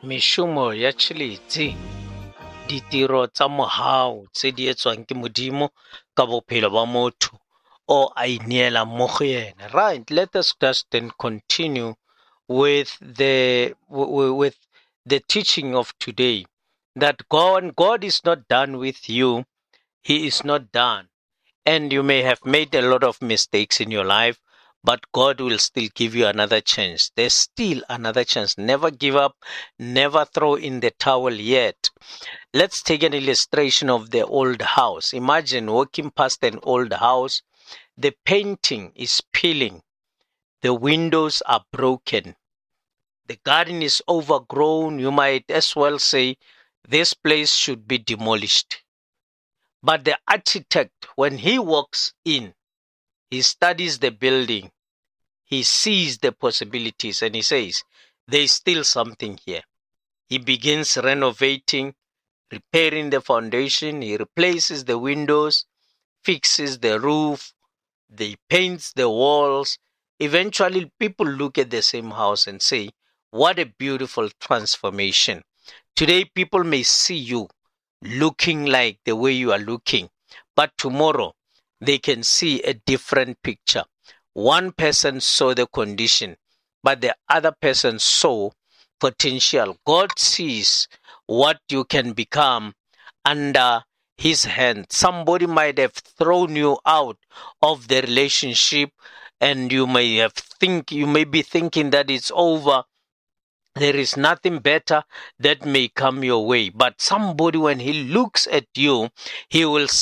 Meshomo ya tšhelete, ditiro tsa mogau tse di etswang ke Modimo ka bophelo ba motho o a ineelang mo go yena. Right, let us just then continue with the teaching of today, that God is not done with you. He is not done. And you may have made a lot of mistakes in your life, but God will still give you another chance. There's still another chance. Never give up. Never throw in the towel yet. Let's take an illustration of the old house. Imagine walking past an old house. The painting is peeling. The windows are broken. The garden is overgrown. You might as well say this place should be demolished. But the architect, when he walks in, he studies the building. He sees the possibilities and he says, there's still something here. He begins renovating, repairing the foundation. He replaces the windows, fixes the roof, he paints the walls. Eventually, people look at the same house and say, what a beautiful transformation. Today, people may see you looking like the way you are looking, but tomorrow they can see a different picture. One person saw the condition, but the other person saw potential. God sees what you can become under his hand. Somebody might have thrown you out of the relationship and you may be thinking that it's over. There is nothing better that may come your way. But somebody, when he looks at you, he will